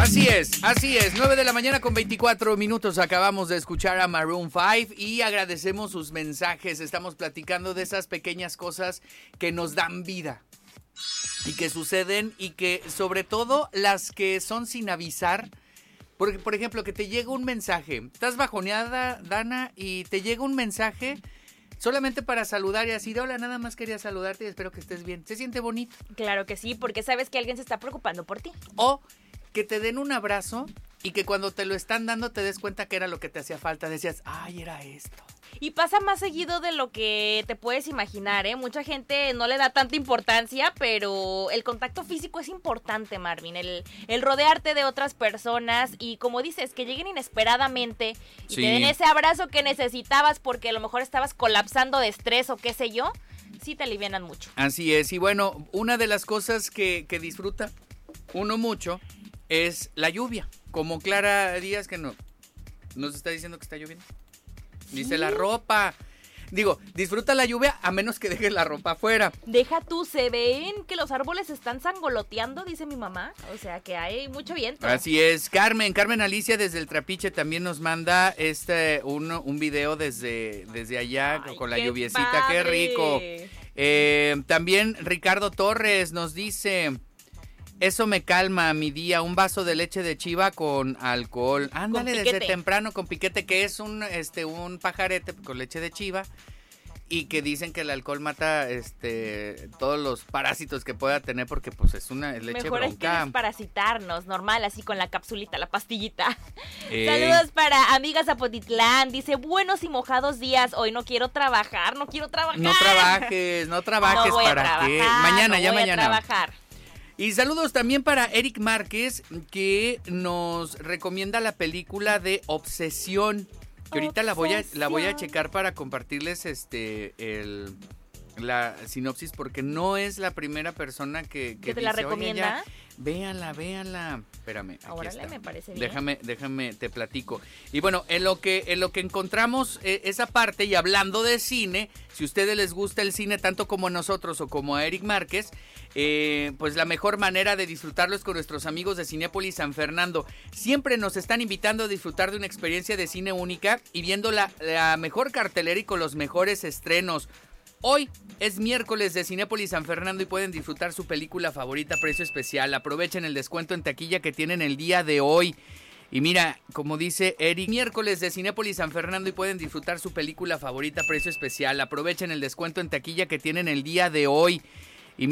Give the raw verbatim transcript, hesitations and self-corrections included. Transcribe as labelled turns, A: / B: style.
A: Así es, así es. nueve de la mañana con veinticuatro minutos. Acabamos de escuchar a Maroon cinco y agradecemos sus mensajes. Estamos platicando de esas pequeñas cosas que nos dan vida y que suceden y que sobre todo las que son sin avisar. Porque, por ejemplo, que te llega un mensaje. Estás bajoneada, Dana, y te llega un mensaje solamente para saludar y así de hola, nada más quería saludarte y espero que estés bien. ¿Se siente bonito?
B: Claro que sí, porque sabes que alguien se está preocupando por ti.
A: O que te den un abrazo y que cuando te lo están dando te des cuenta que era lo que te hacía falta. Decías, ay, era esto.
B: Y pasa más seguido de lo que te puedes imaginar, ¿eh? Mucha gente no le da tanta importancia, pero el contacto físico es importante, Marvin. El, el rodearte de otras personas y, como dices, que lleguen inesperadamente y
A: Sí.
B: te den ese abrazo que necesitabas porque a lo mejor estabas colapsando de estrés o qué sé yo, sí te alivianan mucho.
A: Así es. Y bueno, una de las cosas que, que disfruta uno mucho es la lluvia. Como Clara Díaz que no, nos está diciendo que está lloviendo. Dice, la ropa. Digo, disfruta la lluvia a menos que dejes la ropa afuera.
B: Deja tú, se ven que los árboles están sangoloteando, dice mi mamá. O sea que hay mucho viento.
A: Así es. Carmen, Carmen Alicia desde el Trapiche también nos manda este un, un video desde, desde allá. Ay, con la
B: qué
A: lluviecita.
B: Padre.
A: Qué rico. Eh, también Ricardo Torres nos dice... Eso me calma mi día, un vaso de leche de chiva con alcohol. Ándale, desde temprano con piquete, que es un este un pajarete con leche de chiva y que dicen que el alcohol mata este todos los parásitos que pueda tener porque pues es una es leche
B: Mejor
A: bronca.
B: Mejor es que desparasitarnos, normal, así con la capsulita, la pastillita.
A: Eh.
B: Saludos para amigas Zapotitlán, dice, buenos y mojados días, hoy no quiero trabajar, no quiero trabajar.
A: No trabajes, no trabajes,
B: no voy
A: ¿para
B: a trabajar,
A: qué? Mañana,
B: no
A: ya
B: voy
A: mañana.
B: A trabajar.
A: Y saludos también para Eric Márquez, que nos recomienda la película de Obsesión. Que ahorita
B: Obsesión.
A: la voy a la voy a checar para compartirles este el la sinopsis, porque no es la primera persona que, que
B: ¿Que te
A: dice,
B: la recomienda?
A: Véanla, véanla. Espérame, aquí
B: Órale,
A: está.
B: me parece bien.
A: Déjame, déjame, te platico. Y bueno, en lo que, en lo que encontramos eh, esa parte, y hablando de cine, si a ustedes les gusta el cine tanto como a nosotros o como a Eric Márquez, eh, pues la mejor manera de disfrutarlo es con nuestros amigos de Cinépolis San Fernando. Siempre nos están invitando a disfrutar de una experiencia de cine única y viendo la, la mejor cartelera y con los mejores estrenos. Hoy es miércoles de Cinépolis San Fernando y pueden disfrutar su película favorita a precio especial. Aprovechen el descuento en taquilla que tienen el día de hoy. Y mira, como dice Eric, miércoles de Cinépolis San Fernando y pueden disfrutar su película favorita a precio especial. Aprovechen el descuento en taquilla que tienen el día de hoy.